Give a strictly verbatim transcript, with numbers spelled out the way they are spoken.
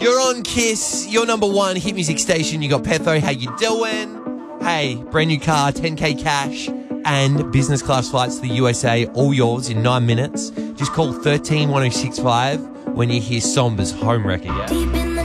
You're on Kiss, your number one hit music station. You got Petho, how you doing? Hey, brand new car, ten K cash, and business class flights to the U S A, all yours in nine minutes. Just call one three one oh six five when you hear Somber's Home Wrecker, yeah?